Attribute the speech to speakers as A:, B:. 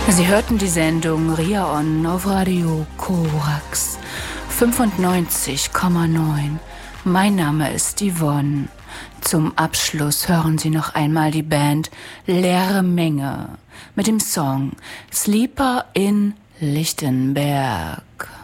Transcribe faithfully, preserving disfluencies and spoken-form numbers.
A: Sie hörten die Sendung Ria On auf Radio Korax fünfundneunzig Komma neun. Mein Name ist Yvonne. Zum Abschluss hören Sie noch einmal die Band Leere Menge mit dem Song Sleeper in Lichtenberg.